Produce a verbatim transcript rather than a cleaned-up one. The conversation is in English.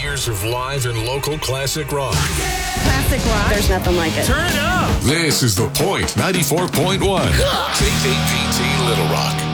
years of live and local classic rock. Classic rock. There's nothing like it. Turn it up. This is The Point ninety-four point one. K K P T Little Rock.